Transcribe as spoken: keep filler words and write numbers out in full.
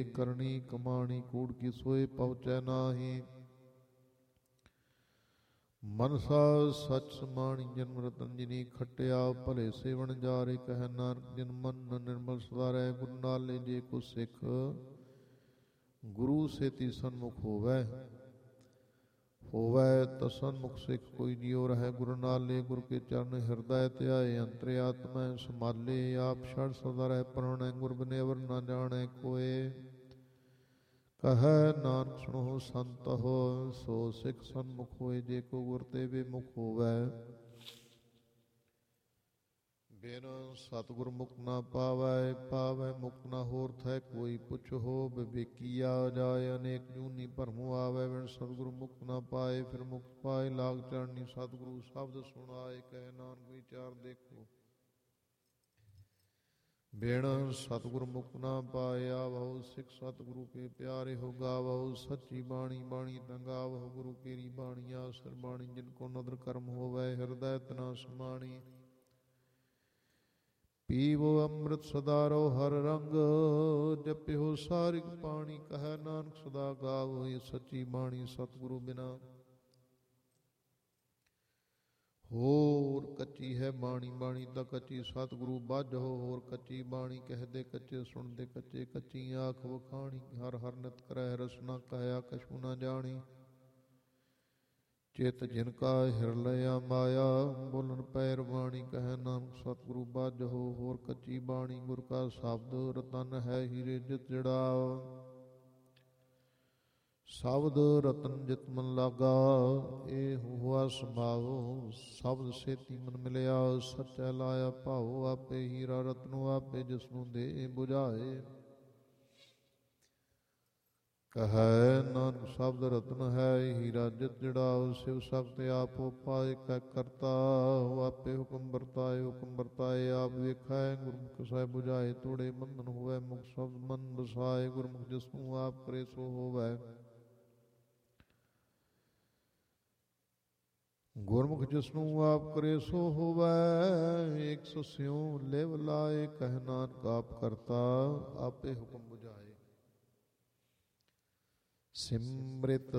ਕਰਨੀ ਕਮਾਣੀ ਕੂੜ ਕੀ ਸੋਏ ਪਹੁੰਚੈ ਨਾਹੀ। ਮਨਸਾ ਸਚ ਸਮਾਣੀ ਜਨਮ ਰਤਨ ਜਿਨੀ ਖਟਿਆ ਭਲੇ ਸੇਵਨ ਜਾਰੇ ਕਹਿ ਨਾਨਕ। ਜਿਨ ਮਨ ਨਿਰਮਲ ਸਦਾ ਰਹਿ ਗੁਰੂ ਨਾਲੇ ਜੇ ਕੋ ਸਿੱਖ ਗੁਰੂ ਸੇਤੀ ਸਨਮੁਖ ਹੋਵੈ। ਹੋਵੈ ਤ ਸਨਮੁਖ ਸਿੱਖ ਕੋਈ ਜਿਉ ਰਹਿ ਗੁਰੂ ਨਾਲੇ। ਗੁਰ ਕੇ ਚਰਨ ਹਿਰਦੈ ਧਿਆਏ ਅੰਤਰ ਆਤਮੈ ਸਮਾਲੇ। ਆਪ ਛੜ ਸਦਾ ਰਹਿ ਪਰਣੈ ਗੁਰ ਬਿਨੁ ਅਵਰ ਨਾ ਜਾਣੈ ਕੋਇ। ਕਹੈ ਨਾਨਕ ਸੁਣੋ ਸੰਤ ਹੋ ਸੋ ਸਿੱਖ ਸਨਮੁਖ ਹੋਏ। ਜੇ ਕੋ ਗੁਰ ਤੇ ਬੇਮੁਖ ਹੋਵੈ ਬਿਨ ਸਤਿਗੁਰ ਮੁਕਤ ਨਾ ਪਾਵੈ। ਪਾਵੈ ਮੁਕਤ ਨਾ ਹੋਰ ਥੈ ਕੋਈ ਪੁੱਛੋ ਵਿਵੇਕੀਆ ਜਾਇ। ਅਨੇਕ ਜੂਨੀ ਭਰਮੁ ਆਵੈ ਬਿਨ ਸਤਿਗੁਰ ਮੁਕਤ ਨਾ ਪਾਏ। ਫਿਰ ਮੁਕਤ ਪਾਏ ਲਾਗ ਚੜਨੀ ਸਤਿਗੁਰੂ ਸ਼ਬਦ ਸੁਣਾਏ। ਕਹਿ ਨਾਨਕ ਵਿਚਾਰ ਦੇਖੋ ਬਿਨ ਸਤਿਗੁਰ ਮੁਕਤ ਨਾ ਪਾਇਆ। ਬਹੁ ਸਿੱਖ ਸਤਿਗੁਰੂ ਕੇ ਪਿਆਰੇ ਹੋ ਗਾਵਹੁ। ਸੱਚੀ ਬਾਣੀ ਬਾਣੀ ਤੰਗਾਵਹੁ ਗੁਰੂ ਕੇਰੀ ਬਾਣੀ ਆਸਰ ਬਾਣੀ। ਜਿਨ ਕੋ ਨਦਰ ਕਰਮ ਹੋਵੈ ਹਿਰਦੈ ਤਨਾ ਸਮਾਣੀ। ਪੀਵੋ ਅੰਮ੍ਰਿਤ ਸਦਾ ਰੋ ਹਰ ਰੰਗ ਜਪਿਓ ਸਾਰਿਗ ਪਾਣੀ। ਕਹਿ ਨਾਨਕ ਸਦਾ ਗਾਵੋ ਇਹ ਸੱਚੀ ਬਾਣੀ ਸਤਿਗੁਰੂ ਬਿਨਾ ਹੋਰ ਕੱਚੀ ਹੈ ਬਾਣੀ। ਬਾਣੀ ਤਾਂ ਕੱਚੀ ਸਤਿਗੁਰੂ ਬਾਝੋ ਹੋਰ ਕੱਚੀ ਬਾਣੀ। ਕਹਿਦੇ ਕੱਚੇ ਸੁਣਦੇ ਕੱਚੇ ਕੱਚੀ ਆਖ ਵਖਾਣੀ। ਹਰ ਹਰ ਨਿਤ ਕਰੈ ਰਸਨਾ ਕਹਿਆ ਕਛੂ ਨਾ ਜਾਣੀ। ਚਿਤ ਜਿਨ ਕਾ ਹਿਰਲਿਆ ਮਾਇਆ ਬੋਲਣ ਪੈਰ ਬਾਣੀ। ਕਹਿ ਨਾਨਕ ਸਤਿਗੁਰੂ ਬਾਝੋ ਹੋਰ ਕੱਚੀ ਬਾਣੀ। ਗੁਰ ਕਾ ਸ਼ਬਦ ਰਤਨ ਹੈ ਹੀਰੇ ਜਿਤ ਜੜਾਓ। ਸ਼ਬਦ ਰਤਨ ਜਿਤ ਮਨ ਲਾਗਾ ਇਹ ਹੁਆ ਸੁਭਾਉ। ਸ਼ਬਦ ਸੇਤੀ ਮਨ ਮਿਲਿਆ ਸੱਚੈ ਲਾਇਆ ਭਾਉ। ਆਪੇ ਹੀਰਾ ਰਤਨੁ ਆਪੇ ਜਿਸਨੂੰ ਦੇ ਬੁਝਾਏ। ਕਹੈ ਨਾਨਕ ਸ਼ਬਦ ਰਤਨ ਹੈ ਹੀਰਾ ਜਿਤ ਜੜਾਉ। ਸਿਵ ਸਖਤ ਆਪੋ ਪਾਏ ਕੈ ਕਰਤਾ ਆਪੇ ਹੁਕਮ ਵਰਤਾਏ। ਹੁਕਮ ਵਰਤਾਏ ਆਪ ਵੇਖੈ ਗੁਰਮੁਖ ਸਾਹਿਬ ਬੁਝਾਏ। ਤੋੜੇ ਬੰਧਨ ਹੋਵੈ ਮੁਖ ਸ਼ਬਦ ਮਨ ਵਸਾਏ। ਗੁਰਮੁਖ ਜਿਸਨੂੰ ਆਪ ਕਰੇ ਸੋ ਹੋਵੈ। ਗੁਰਮੁਖ ਜਿਸਨੂੰ ਆਪ ਕਰੇ ਸੋ ਹੋਵੈ। ਏਕ ਸੋ ਸਿਉ ਲਿਵ ਲਾਏ। ਕਹਿ ਨਾਨਕ ਆਪ ਕਰਤਾ ਆਪੇ ਹੁਕਮ ਬੁਝਾਏ। ਸਿਮ੍ਰਿਤ